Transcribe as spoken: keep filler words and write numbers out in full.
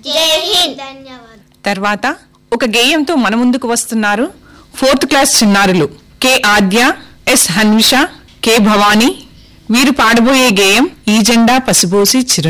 జై హింద్. ధన్యవాదాలు. తర్వాత ఒక గేయంతో మన ముందుకు వస్తున్నారు ఫోర్త్ క్లాస్ చిన్నారులు కె ఆద్య, ఎస్ హన్విష, కె భవాని. వీరు పాడబోయే గేయం ఈ జెండా పసుబోసి చిరు